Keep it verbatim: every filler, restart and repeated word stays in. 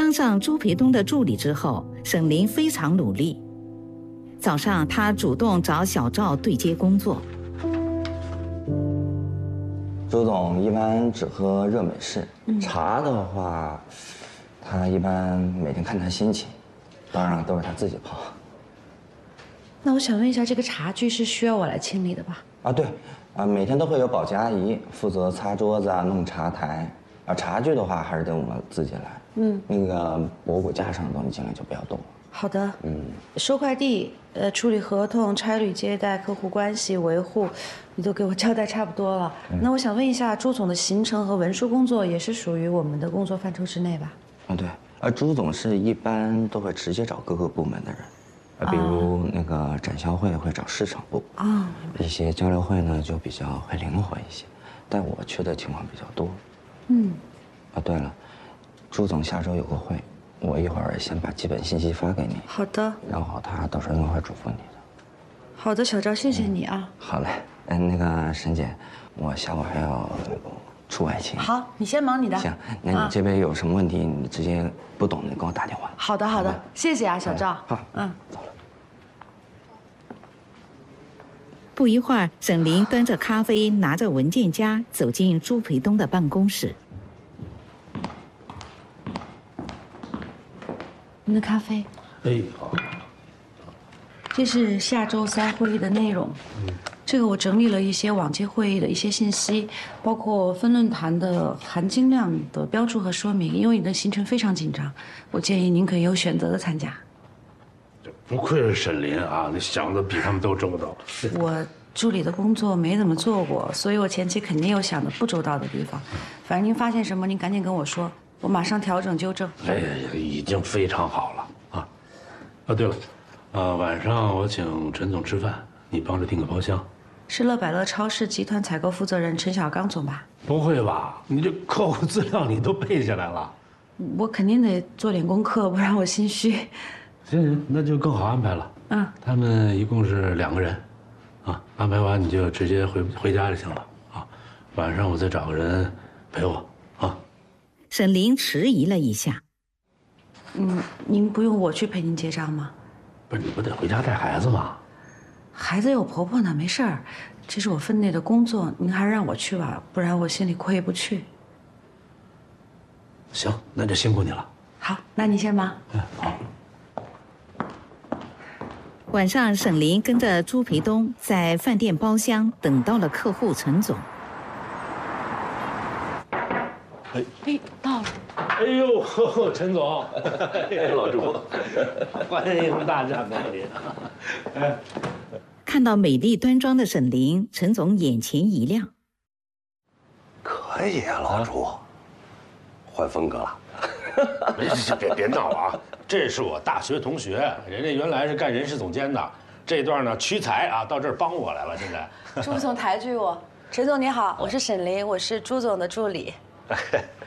当上朱培东的助理之后，沈凌非常努力。早上，他主动找小赵对接工作。 朱总一般只喝热美式，嗯、茶的话，他一般每天看他心情，当然都是他自己泡。 那我想问一下，这个茶具是需要我来清理的吧？ 啊，对，啊，每天都会有保洁阿姨负责擦桌子啊、弄茶台。啊，茶具的话还是得我们自己来。嗯，那个博古架上的东西尽量就不要动。 好的。嗯，收快递、呃，处理合同、差旅接待、客户关系维护，你都给我交代差不多了。嗯、那我想问一下，朱总的行程和文书工作也是属于我们的工作范畴之内吧？ 啊，对。而朱总是一般都会直接找各个部门的人。啊，比如那个展销会会找市场部啊，一些交流会呢就比较会灵活一些，但我去的情况比较多。嗯，啊，对了，朱总下周有个会，我一会儿先把基本信息发给你。 好的。 然后他到时候应该会嘱咐你的。 好的，小赵，谢谢你啊。 嗯、好嘞，嗯，那个沈姐，我下午还要出外勤。 好，你先忙你的。 行，那你这边有什么问题，你直接不懂的跟我打电话。 好的，好的，谢谢啊，小赵。 好， 嗯。 走了。 不一会儿，沈凌端着咖啡，拿着文件夹走进朱培东的办公室。 您的咖啡。 哎，好。 这是下周三会议的内容。嗯，这个我整理了一些往届会议的一些信息，包括分论坛的含金量的标注和说明。因为你的行程非常紧张，我建议您可以有选择的参加。 不愧是沈林啊，你想的比他们都周到。 我助理的工作没怎么做过，所以我前期肯定有想的不周到的地方。反正您发现什么，您赶紧跟我说，我马上调整纠正。 哎呀，已经非常好了啊！啊，对了，呃，晚上我请陈总吃饭，你帮着订个包厢。 是乐百乐超市集团采购负责人陈小刚总吧？ 不会吧？你这客户资料你都背下来了？ 我肯定得做点功课，不然我心虚。 行行，那就更好安排了。嗯，他们一共是两个人，啊，安排完你就直接回回家就行了啊。晚上我再找个人陪我啊。 沈凌迟疑了一下。 嗯，您不用我去陪您结账吗？ 不是，你不得回家带孩子吗？ 孩子有婆婆呢，没事儿，这是我分内的工作，您还是让我去吧，不然我心里过意不去。 行，那就辛苦你了。 好，那你先忙。 嗯，好。 晚上，沈凌跟着朱培东在饭店包厢等到了客户陈总。 哎，哎，到了。 哎呦，呵呵陈总，哎，老朱，欢迎大驾光临。哎， 看到美丽端庄的沈凌，陈总眼前一亮。 可以啊，老朱，换风格了。 别别别闹啊！这是我大学同学，人家原来是干人事总监的，这段呢屈才啊，到这儿帮我来了。现在， 朱总抬举我，陈总你好，我是沈凌，我是朱总的助理。